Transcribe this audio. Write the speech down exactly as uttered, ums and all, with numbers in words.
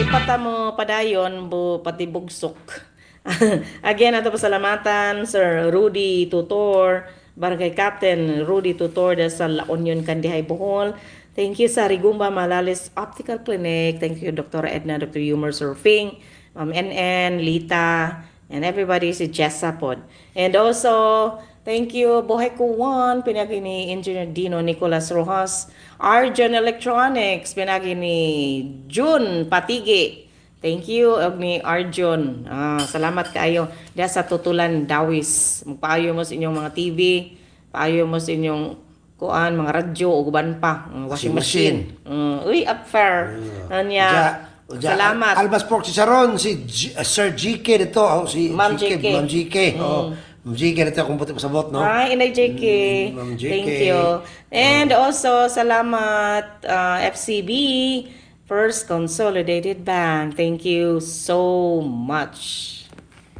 di pata mo padayon bu pati bugsok. Again, ato pasalamatan Sir Rudy Tutor, Barangay Captain Rudy Tutor da sa La Union, Candihay, Bohol. Thank you sa Rigumba Malalis Optical Clinic. Thank you Doctor Edna, Doctor Humor Surfing, Ma'am N N, Lita, and everybody si Jessa pod. And also, thank you Bohay Kuwan, pinagi ni Engineer Dino Nicolas Rojas, Arjun Electronics, pinagi ni June Patige. Thank you og ni Arjun. Ah, salamat kaayo diha sa Tutulan Dawis. Magpaayo mo sa inyong mga T V, paayo mo sa inyong kuan mga radyo ug uban pa, mm, washing machine. Mm, uy, up fair. Anya. Uja, Salamat. Albas Pork Chicharon, si G, uh, Sir G K dito, oh, si Ma'am G K, G K. Ma'am G K. Oh, Ma'am G K dito kung puti pasabot, no? Hi, Inay J K. Mm, Ma'am J K. Thank you. And also, salamat uh, F C B, First Consolidated Bank. Thank you so much.